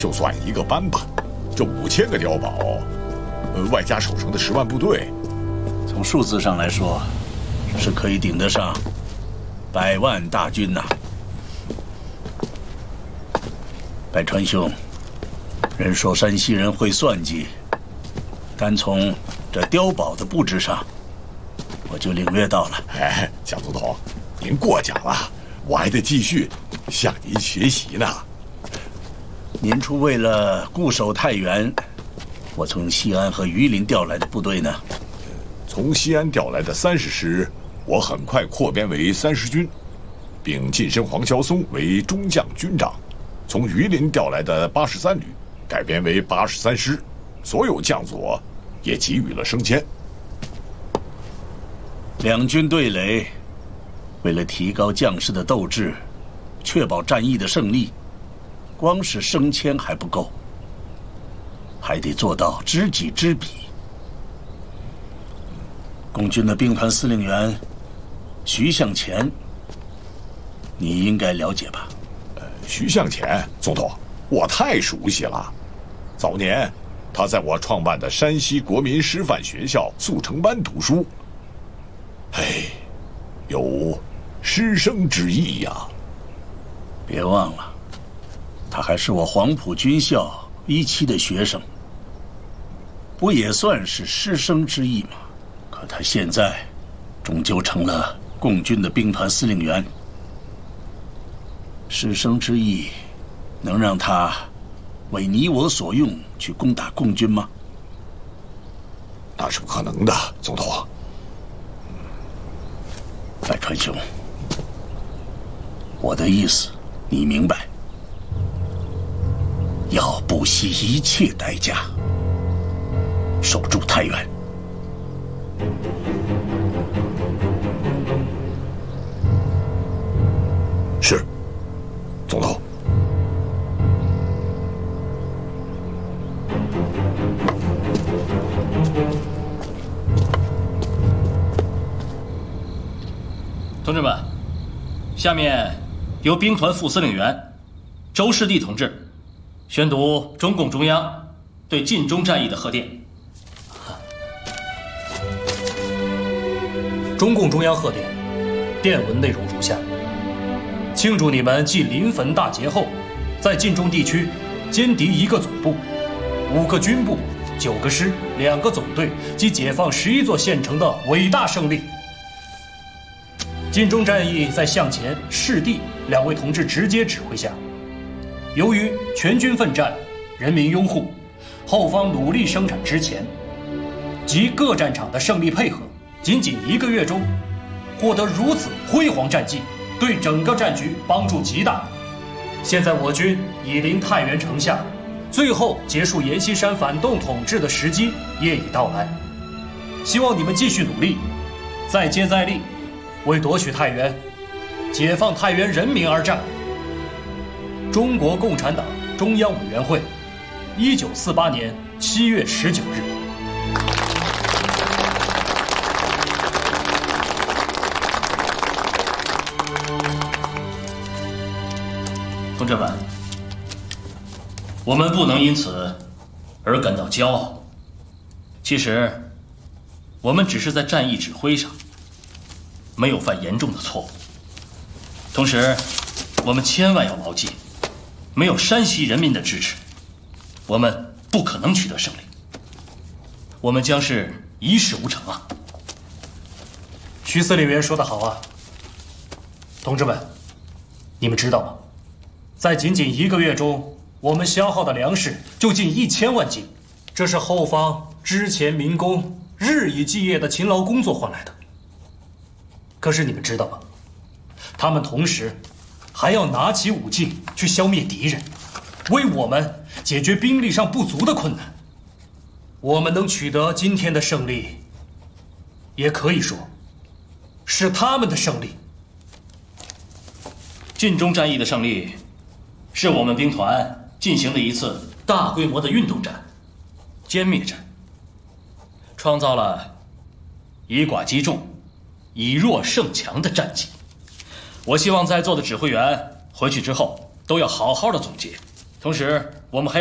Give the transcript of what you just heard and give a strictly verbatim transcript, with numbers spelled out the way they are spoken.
就算一个班吧，这五千个碉堡，呃，外加守城的十万部队， 从数字上来说，是可以顶得上百万大军呐。百川兄，人说山西人会算计，单从这碉堡的布置上，我就领略到了。 哎，蒋总统，您过奖了，我还得继续向您学习呢。 年初为了固守太原，我从西安和榆林调来的部队呢？ 从西安调来的三十师，我很快扩编为三十军，并晋升黄霄松为中将军长。从榆林调来的八十三旅，改编为八十三师，所有将佐也给予了升迁。 两军对垒，为了提高将士的斗志，确保战役的胜利，光是升迁还不够，还得做到知己知彼。共军的兵团司令员徐向前，你应该了解吧？ 呃，徐向前总统，我太熟悉了。早年他在我创办的山西国民师范学校速成班读书，哎，有师生之意呀。 别忘了，他还是我黄埔军校一期的学生，不也算是师生之意吗？可他现在终究成了共军的兵团司令员，师生之意能让他为你我所用去攻打共军吗？ 那是不可能的，总统。 百川兄，我的意思你明白，要不惜一切代价守住太原。 是，总统。 同志们，下面由兵团副司令员周士第同志宣读中共中央对晋中战役的贺电。 中共中央贺电，电文内容如下：庆祝你们继临汾大捷后，在晋中地区歼敌一个总部、五个军部、九个师、两个总队及解放十一座县城的伟大胜利。晋中战役在向前、士第两位同志直接指挥下，由于全军奋战、人民拥护、后方努力生产之前及各战场的胜利配合，仅仅一个月中获得如此辉煌战绩，对整个战局帮助极大。现在我军已临太原城下，最后结束阎锡山反动统治的时机也已到来。希望你们继续努力，再接再厉，为夺取太原、解放太原人民而战。中国共产党中央委员会，一九四八年七月十九日。 同志们，我们不能因此而感到骄傲。其实，我们只是在战役指挥上没有犯严重的错误。同时，我们千万要牢记，没有山西人民的支持，我们不可能取得胜利。我们将是一事无成啊！ 徐司令员说得好啊，同志们，你们知道吗？在仅仅一个月中，我们消耗的粮食就近一千万斤，这是后方之前民工日以继夜的勤劳工作换来的。可是你们知道吗？他们同时还要拿起武器去消灭敌人，为我们解决兵力上不足的困难。我们能取得今天的胜利，也可以说是他们的胜利。 晋中战役的胜利，是我们兵团进行的一次大规模的运动战、歼灭战，创造了以寡击众、以弱胜强的战绩。我希望在座的指挥员回去之后都要好好的总结，同时我们还